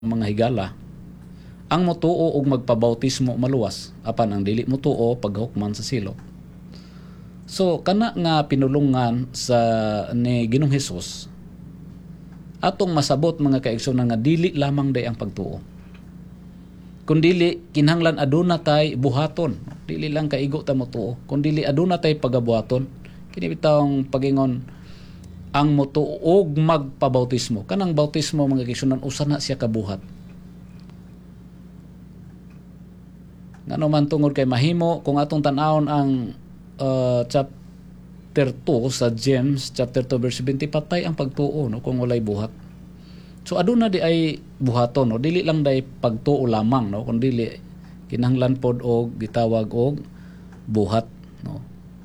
mga higala, ang motuo og magpabautismo maluwas apan ang dili motuo paghukman sa silot. So kana nga pinulungan sa ni Ginoong Hesus atong masabot mga kaigsunan nga dili lamang day ang pagtuo. Kundili kinahanglan aduna tay buhaton. Dili lang kaigo ta motuo, kundili aduna tay pagabuhaton. Kini bitawng pagingon ang motuo og magpabautismo. Kanang bautismo mga kaigsunan usa na siya kabuhat. Ngano man tungod kay mahimo kung atong tan-awon ang chapter 2 sa James chapter 2 verse 20, patay ang pagtuo no kung walay buhat. So aduna di ay buhaton no, dili lang day pagtuo lamang no, kundi kinahanglan pod og gitawag og buhat no.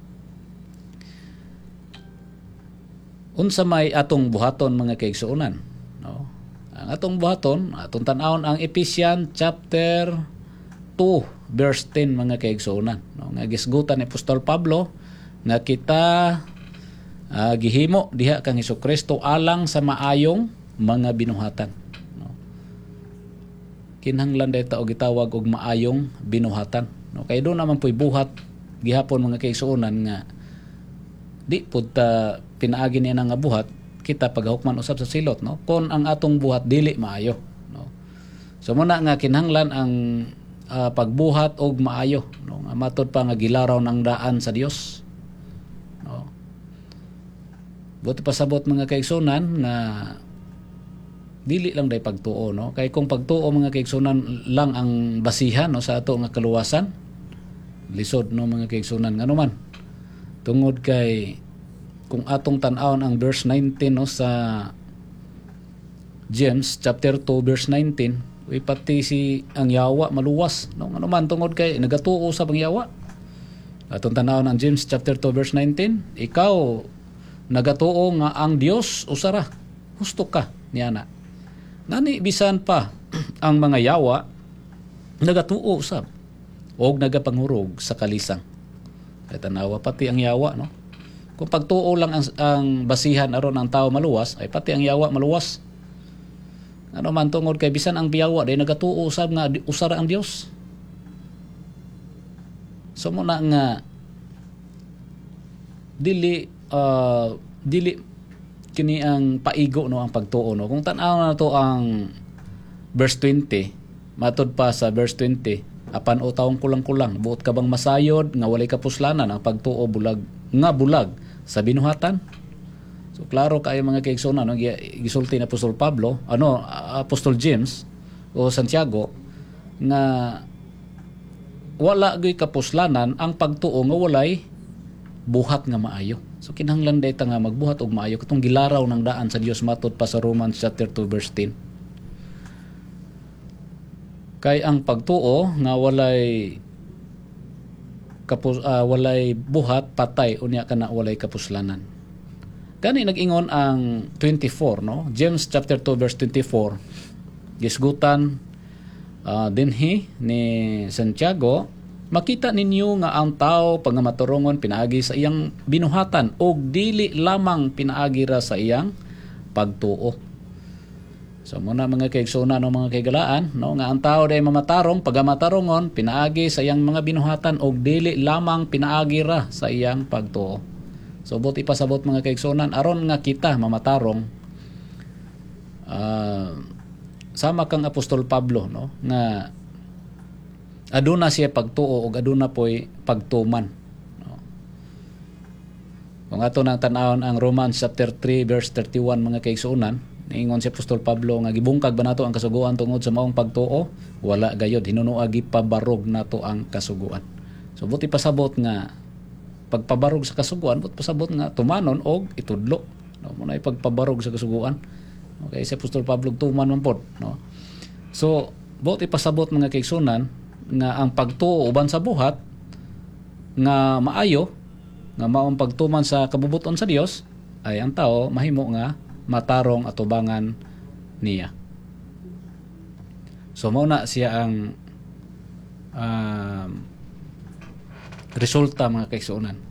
Unsa may atong buhaton mga kaigsuonan no? Ang atong buhaton atong tan-awon ang Ephesians chapter 2 verse 10 mga kaigsuonan no, nga gisgutan ni Apostol Pablo nga kita gihimo diha kang Hesukristo alang sa maayong mga binuhatan no. Kinahanglan dayta og gitawag og maayong binuhatan no, kay do naman po'y buhat gihapon mga kaigsuonan nga di pud ta pinaagi niya nga buhat kita paghukman usab sa silot no, kon ang atong buhat dili maayo no. So muna nga kinahanglan ang pagbuhat og maayo no, nga matud pa nga gilaraw ng daan sa Dios no. Buti pasabot mga kaigsunan nga dili lang day pagtuo no, kay kung pagtuo mga kaigsunan lang ang basihan no sa ato nga kaluwasan lisod no mga kaigsunan ngano man tungod kay kung atong tan-awon ang verse 19 no sa James chapter 2 verse 19, pati si ang yawa maluwas no, ano man tungod kay nagatuo sa pang yawa. Atong tan-awon ang James chapter 2 verse 19, ikaw nagatuo nga ang Dios usara husto ka niana ngani bisan pa ang mga yawa nagatuo usab og nagapanghurog sa kalisang. Kay tanawa pati ang yawa no, kung pagtuo lang ang basihan aron ang tao maluwas ay pati ang yawa maluwas. Ano man tungod kay bisan ang biyawa day nagatuo usab nga usara ang Dios. So muna nga dili kini ang paigo no ang pagtuo no. Kung tan-aw na to ang verse 20, matud pa sa verse 20, apan o taong kulang-kulang buot ka bang masayod nga walay kapuslanan ang pagtuo bulag sa binuhatan. So klaro kayo mga kaigsunan no, gisulti ni Apostol Pablo, Apostol James o Santiago nga wala gyud kapuslanan ang pagtuo nga walay buhat nga maayo. So kinahanglan dayta nga magbuhat og maayo katong gilaraw ng daan sa Dios matud pa sa Romans chapter 2 verse 10. Kay ang pagtuo nga walay buhat patay unya kana walay kapuslanan. Gani nag-ingon ang 24 no, James chapter 2 verse 24, gisgutan dinhi ni Santiago, makita ninyo nga ang tao pagmaturongon pinaagi sa iyang binuhatan og dili lamang pinaagi ra sa iyang pagtuo. So muna mga kaigsunan no mga kaigalaan no, nga ang tao day mamatarong pagmatarongon pinaagi sa iyang mga binuhatan og dili lamang pinaagi ra sa iyang pagtuo. So buti pasabot mga kaigsunan aron nga kita mamatarong sama kang Apostol Pablo no, nga aduna siya pagtuo ug aduna poy pagtuman no. Kung ato nang tan-awon ang Romans chapter 3 verse 31 mga kaigsunan, niingon si Apostol Pablo nga gibungkag ba nato ang kasuguan tungod sa maong pagtuo? Wala gayod, hinunoa gipabarog nato ang kasuguan. So buti pasabot nga pagpabarog sa kasuguan, buti pasabot nga tumanon og itudlo no, muna pagpabarog sa kasuguan. Okay, si Apostol Pablo tuman man pod no. So buti pasabot mga kaigsunan nga ang pagtuo uban sa buhat nga maayo nga maong pagtuman sa kabubuton sa Dios ay ang tao mahimo nga matarong atubangan niya. So mao na siya ang resulta mga kaigsuonan.